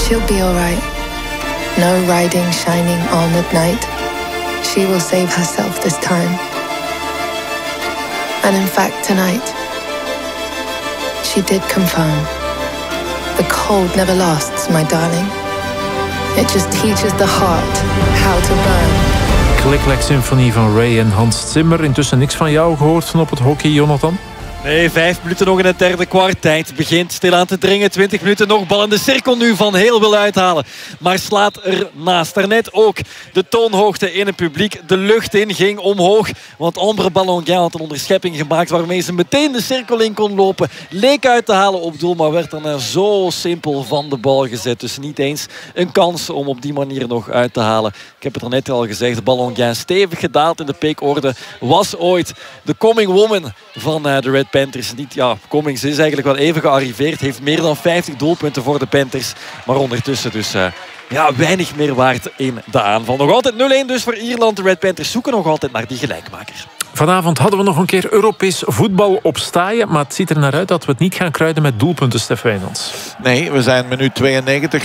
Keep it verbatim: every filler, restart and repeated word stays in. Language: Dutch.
She'll be alright. No riding shining armored knight. She will save herself this time. And in fact tonight, she did confirm. The cold never lasts, my darling. It just teaches the heart how to burn. Klik-Klek Symfonie van Ray en Hans Zimmer. Intussen niks van jou gehoord van op het hockey, Jonathan? Nee, vijf minuten nog in het derde kwart. Tijd begint stilaan te dringen. twintig minuten nog. Bal in de cirkel nu. Van Heel wil uithalen. Maar slaat er naast. Daarnet ook de toonhoogte in het publiek. De lucht in ging omhoog. Want Ambre Ballonguin had een onderschepping gemaakt waarmee ze meteen de cirkel in kon lopen. Leek uit te halen op doel. Maar werd dan zo simpel van de bal gezet. Dus niet eens een kans om op die manier nog uit te halen. Ik heb het er net al gezegd. Ballonguin stevig gedaald in de peekorde. Was ooit de coming woman van de Red Panthers. Niet, ja, Cummings is eigenlijk wel even gearriveerd. Heeft meer dan vijftig doelpunten voor de Panthers. Maar ondertussen dus uh, ja, weinig meer waard in de aanval. Nog altijd nul-een dus voor Ierland. De Red Panthers zoeken nog altijd naar die gelijkmaker. Vanavond hadden we nog een keer Europees voetbal op staaien. Maar het ziet er naar uit dat we het niet gaan kruiden met doelpunten, Stef Wijnands. Nee, we zijn minuut tweeënnegentig